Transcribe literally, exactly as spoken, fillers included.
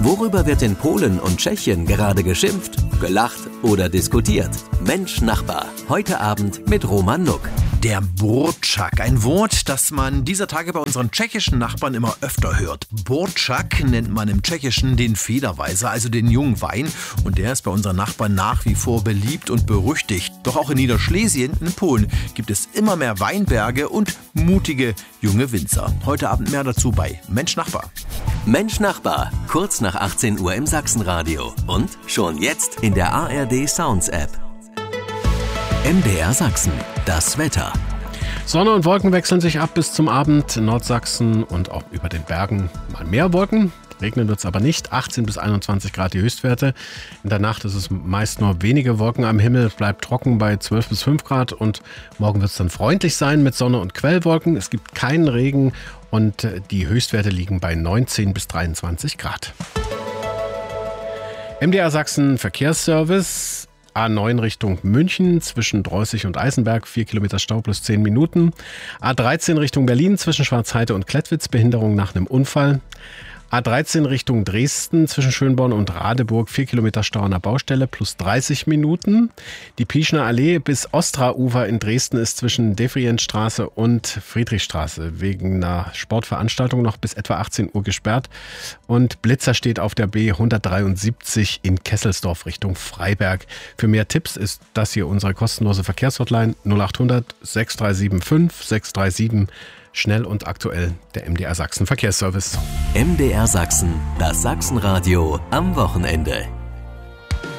Worüber wird in Polen und Tschechien gerade geschimpft, gelacht oder diskutiert? Mensch Nachbar, heute Abend mit Roman Nuck. Der Burczak, ein Wort, das man dieser Tage bei unseren tschechischen Nachbarn immer öfter hört. Burczak nennt man im Tschechischen den Federweißer, also den jungen Wein. Und der ist bei unseren Nachbarn nach wie vor beliebt und berüchtigt. Doch auch in Niederschlesien, in Polen, gibt es immer mehr Weinberge und mutige junge Winzer. Heute Abend mehr dazu bei Mensch Nachbar. Mensch Nachbar, kurz nach achtzehn Uhr im Sachsenradio und schon jetzt in der A R D Sounds App. M D R Sachsen, das Wetter. Sonne und Wolken wechseln sich ab bis zum Abend. In Nordsachsen und auch über den Bergen mal mehr Wolken. Regnen wird es aber nicht. achtzehn bis einundzwanzig Grad die Höchstwerte. In der Nacht ist es meist nur wenige Wolken am Himmel. Es bleibt trocken bei zwölf bis fünf Grad. Und morgen wird es dann freundlich sein mit Sonne und Quellwolken. Es gibt keinen Regen und die Höchstwerte liegen bei neunzehn bis dreiundzwanzig Grad. M D R Sachsen Verkehrsservice. A neun Richtung München zwischen Dreußig und Eisenberg, vier Kilometer Stau plus zehn Minuten. A dreizehn Richtung Berlin zwischen Schwarzheide und Klettwitz, Behinderung nach einem Unfall. A dreizehn Richtung Dresden zwischen Schönborn und Radeburg, vier Kilometer Stau an der Baustelle plus dreißig Minuten. Die Pieschner Allee bis Ostra-Ufer in Dresden ist zwischen Devrient-Straße und Friedrichstraße wegen einer Sportveranstaltung noch bis etwa achtzehn Uhr gesperrt. Und Blitzer steht auf der B hundertdreiundsiebzig in Kesselsdorf Richtung Freiberg. Für mehr Tipps ist das hier unsere kostenlose Verkehrshotline null achthundert sechs drei sieben fünf sechs drei sieben. Schnell und aktuell der M D R Sachsen Verkehrsservice. M D R Sachsen, das Sachsenradio am Wochenende.